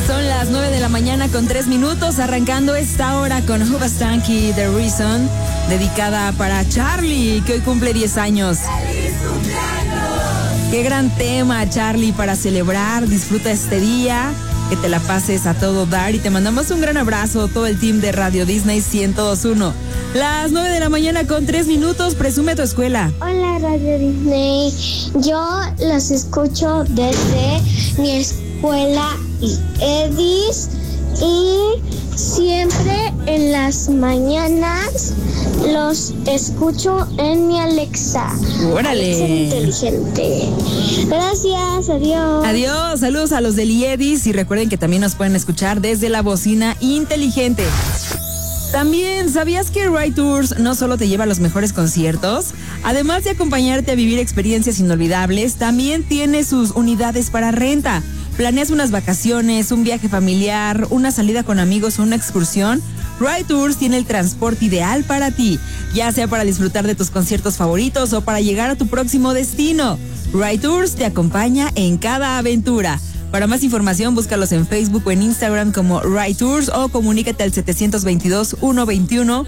Son las 9 de la mañana con 3 minutos, arrancando esta hora con Hoobastank y The Reason, dedicada para Charlie, que hoy cumple 10 años. ¡Feliz cumpleaños! Qué gran tema, Charlie, para celebrar. Disfruta este día, que te la pases a todo dar y te mandamos un gran abrazo, todo el team de Radio Disney 1021. Las 9 de la mañana con 3 minutos, presume tu escuela. Hola, Radio Disney. Yo los escucho desde mi escuela Edis y siempre en las mañanas los escucho en mi Alexa. ¡Órale! Alexa inteligente. Gracias, adiós. Adiós, saludos a los del IEDIS y recuerden que también nos pueden escuchar desde la bocina inteligente. También, ¿sabías que Ride Tours no solo te lleva a los mejores conciertos? Además de acompañarte a vivir experiencias inolvidables, también tiene sus unidades para renta. ¿Planeas unas vacaciones, un viaje familiar, una salida con amigos o una excursión? Ride Tours tiene el transporte ideal para ti, ya sea para disfrutar de tus conciertos favoritos o para llegar a tu próximo destino. Ride Tours te acompaña en cada aventura. Para más información, búscalos en Facebook o en Instagram como Ride Tours o comunícate al 722-121-2201,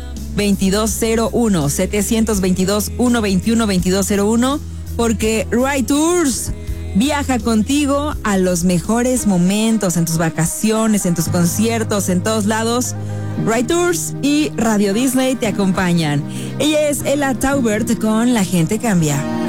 722-121-2201, porque Ride Tours viaja contigo a los mejores momentos en tus vacaciones, en tus conciertos, en todos lados. Ride Tours y Radio Disney te acompañan. Ella es Ella Taubert con La Gente Cambia.